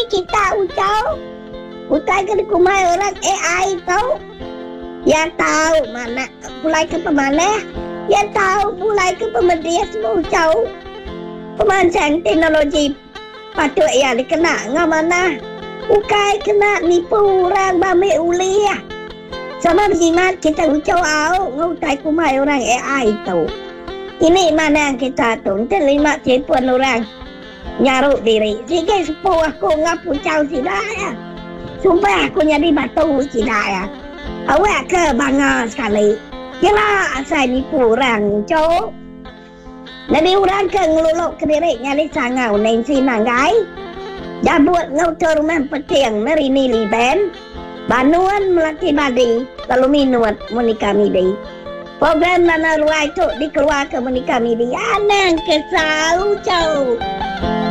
kita ucau. Bukan kena kumai orang AI tahu. Yang tahu mana pulai ke pemana. Yang tahu pulai ke pemerintah semua ucau. Pemancang teknologi patut ya dikena ngah mana. Bukan kena nipu orang bami uli ya. Sama berjimat kita ucau au ngutai kumai orang AI tahu. Ini mana yang kita tu. Terima tipuan orang. Nyaruk diri. Sikit sepuh aku ngapu cau sida ya. Sumpah aku jadi batu sida ya. Awak ke bangga sekali. Kira asal nipu orang cau. Jadi orang ke ngeluluk ke diri nyali sangau neng sinanggai. Jabut ngautur rumah petiang nerini liben. Banuan melati badi. Lalu minuat menikah midi. Program mana ruai tu dikeluarkan menikah midi. Anang kesal cau.